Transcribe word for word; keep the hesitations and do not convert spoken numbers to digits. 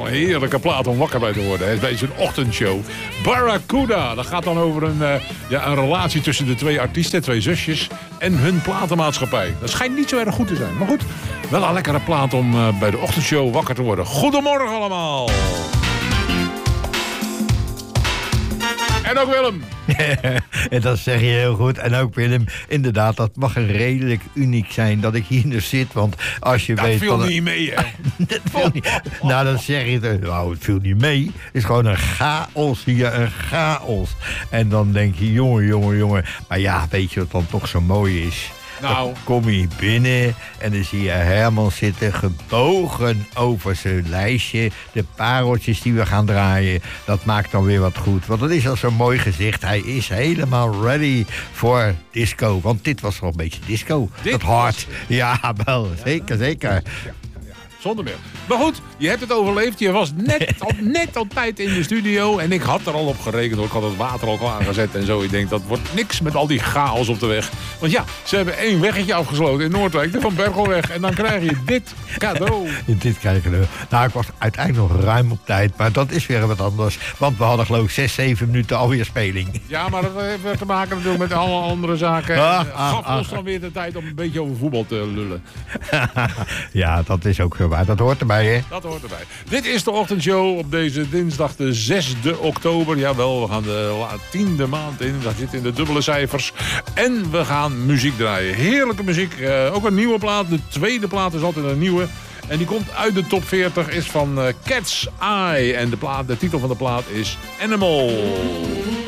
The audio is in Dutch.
een heerlijke plaat om wakker bij te worden. Hè, bij zo'n ochtendshow. Barracuda. Dat gaat dan over een, uh, ja, een relatie tussen de twee artiesten, twee zusjes, en hun platenmaatschappij. Dat schijnt niet zo erg goed te zijn. Maar goed, wel een lekkere plaat om uh, bij de ochtendshow wakker te worden. Goedemorgen allemaal. En ook Willem. En dat zeg je heel goed. En ook Willem, inderdaad, dat mag een redelijk uniek zijn dat ik hier dus zit. Want als je dat weet... Dat viel van, niet mee, hè? dat viel niet, nou, dan zeg je het. Nou, het viel niet mee. Het is gewoon een chaos hier, een chaos. En dan denk je, jongen, jongen, jongen. Maar ja, weet je wat dan toch zo mooi is? Nou. Dan kom je binnen en dan zie je Herman zitten gebogen over zijn lijstje. De pareltjes die we gaan draaien, dat maakt dan weer wat goed. Want dat is al zo'n mooi gezicht. Hij is helemaal ready voor disco. Want dit was wel een beetje disco. Dit dat hard. Ja, wel. Zeker, zeker. Ja, ja, ja. Zonder meer. Maar goed, je hebt het overleefd. Je was net, al, net op tijd in de studio. En ik had er al op gerekend. Hoor. Ik had het water al klaargezet en zo. Ik denk, dat wordt niks met al die chaos op de weg. Want ja, ze hebben één weggetje afgesloten in Noordwijk. De Van Berkelweg. En dan krijg je dit cadeau. Dit krijg je. Nou, ik was uiteindelijk nog ruim op tijd. Maar dat is weer wat anders. Want we hadden geloof ik zes, zeven minuten alweer speling. Ja, maar dat heeft te maken natuurlijk met alle andere zaken. Ah, en ah, gaf ah. ons dan weer de tijd om een beetje over voetbal te lullen. Ja, dat is ook zo waar. Dat hoort erbij, hè? Dat hoort erbij. Dit is de ochtendshow op deze dinsdag de zesde oktober. Jawel, we gaan de la- tiende maand in. Dat zit in de dubbele cijfers. En we gaan muziek draaien. Heerlijke muziek. Uh, ook een nieuwe plaat. De tweede plaat is altijd een nieuwe. En die komt uit de top veertig. Is van uh, Cat's Eye. En de, plaat, de titel van de plaat is Animal.